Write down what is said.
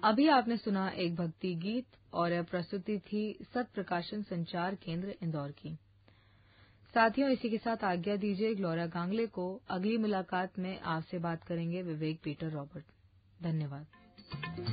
अभी आपने सुना एक भक्ति गीत और प्रस्तुति थी सत प्रकाशन संचार केंद्र इंदौर की। साथियों, इसी के साथ आज्ञा दीजिए ग्लोरिया गांगले को। अगली मुलाकात में आपसे बात करेंगे विवेक पीटर रॉबर्ट। धन्यवाद।